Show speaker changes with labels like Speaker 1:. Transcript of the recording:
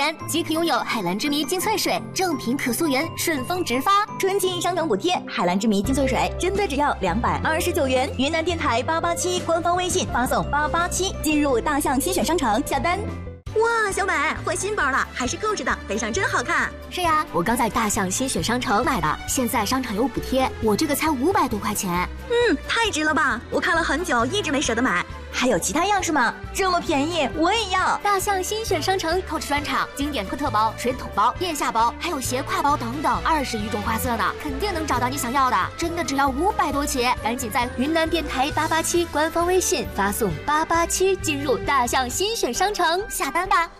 Speaker 1: 元即可拥有海蓝之谜精粹水，正品可溯源，顺丰直发。
Speaker 2: 春季商城补贴，海蓝之谜精粹水真的只要229元。云南电台887官方微信发送887进入大象新选商城下单。哇，小美换新包了，还是购置的，背上真好看。
Speaker 1: 是呀，我刚在大象新选商城买的，现在商场有补贴，我这个才500多块钱。
Speaker 2: 太值了吧！我看了很久，一直没舍得买。还有其他样式吗？这么便宜，我也要！
Speaker 1: 大象新选商城 Coach 专场，经典托特包、水桶包、腋下包，还有斜挎包等等，20余种花色呢，肯定能找到你想要的。真的只要500多起，赶紧在云南电台887官方微信发送887进入大象新选商城下单吧。